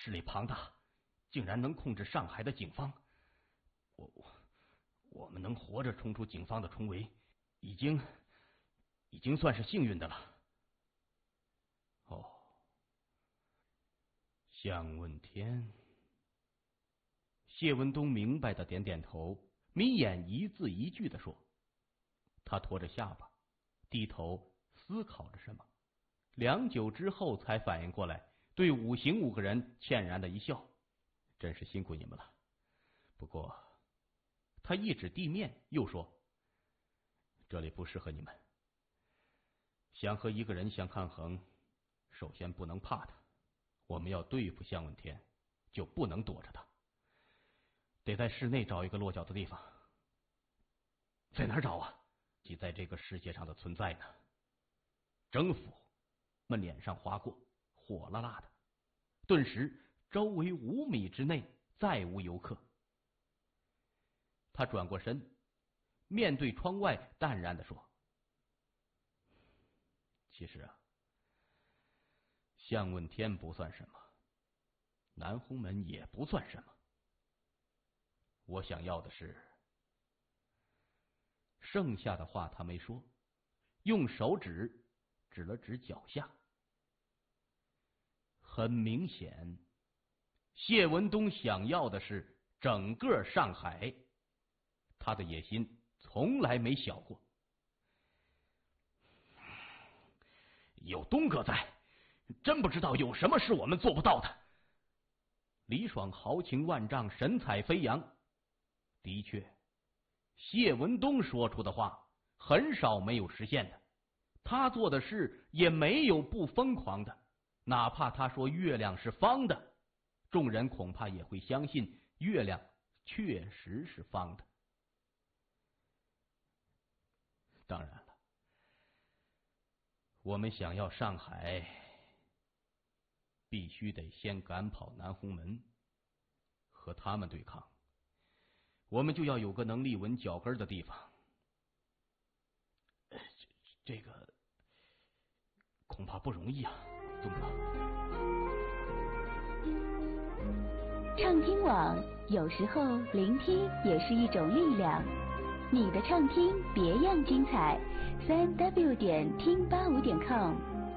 势力庞大，竟然能控制上海的警方。我们能活着冲出警方的重围，已经算是幸运的了。哦，向问天。谢文东明白的点点头，眯眼一字一句的说。他拖着下巴，低头思考着什么，良久之后才反应过来，对五行5个人歉然的一笑：“真是辛苦你们了。不过……”他一指地面，又说：“这里不适合你们。想和一个人相抗衡，首先不能怕他。我们要对付向问天，就不能躲着他，得在室内找一个落脚的地方。在哪儿找啊？即在这个世界上的存在呢？”征服们脸上划过，火辣辣的，顿时周围5米之内再无游客。他转过身，面对窗外，淡然的说：“其实啊，向问天不算什么，南红门也不算什么。我想要的是……”剩下的话他没说，用手指指了指脚下。很明显，谢文东想要的是整个上海。他的野心从来没小过。有东哥在，真不知道有什么是我们做不到的。李爽豪情万丈，神采飞扬。的确，谢文东说出的话很少没有实现的，他做的事也没有不疯狂的。哪怕他说月亮是方的，众人恐怕也会相信月亮确实是方的。当然了，我们想要上海，必须得先赶跑南红门，和他们对抗，我们就要有个能立稳脚跟的地方。这个恐怕不容易啊，东哥。 畅听网，有时候聆听也是一种力量。你的畅听别样精彩，3w 点听85.com。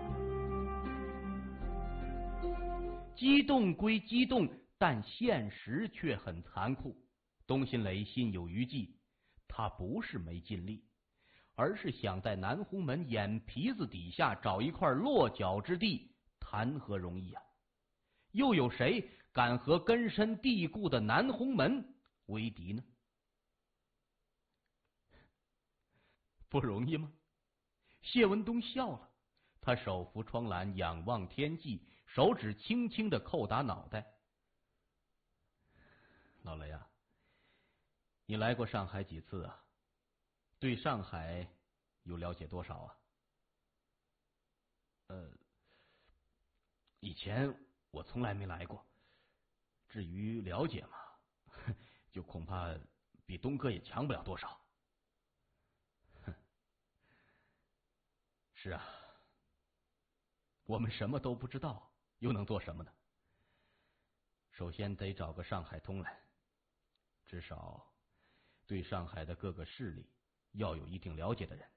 激动归激动，但现实却很残酷。东新雷心有余悸，他不是没尽力，而是想在南红门眼皮子底下找一块落脚之地，谈何容易啊！又有谁敢和根深蒂固的南红门为敌呢？不容易吗？谢文东笑了，他手扶窗栏，仰望天际，手指轻轻的扣打脑袋。老雷啊，你来过上海几次啊？对上海有了解多少啊？以前我从来没来过，至于了解嘛，就恐怕比东哥也强不了多少。是啊，我们什么都不知道，又能做什么呢？首先得找个上海通来，至少对上海的各个势力要有一定了解的人。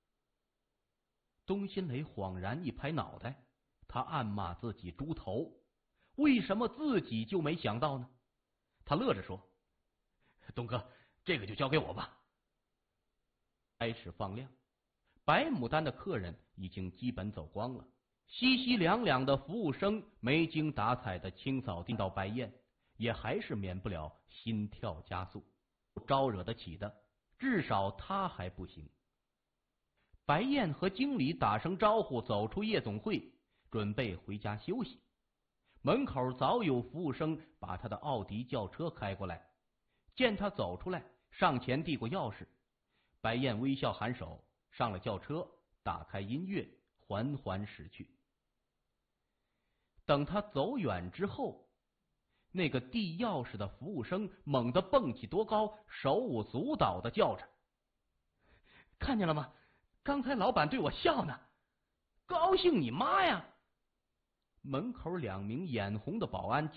东新雷恍然一拍脑袋，他暗骂自己猪头，为什么自己就没想到呢？他乐着说：“东哥，这个就交给我吧。”开始放亮，白牡丹的客人已经基本走光了，稀稀两两的服务生没精打采的清扫进到白燕，也还是免不了心跳加速，招惹得起的，至少他还不行。白燕和经理打声招呼，走出夜总会，准备回家休息。门口早有服务生把他的奥迪轿车开过来，见他走出来，上前递过钥匙。白燕微笑颔首，上了轿车，打开音乐，缓缓驶去。等他走远之后，那个递钥匙的服务生猛地蹦起多高，手舞足蹈的叫着：“看见了吗？刚才老板对我笑呢，高兴你妈呀！”门口2名眼红的保安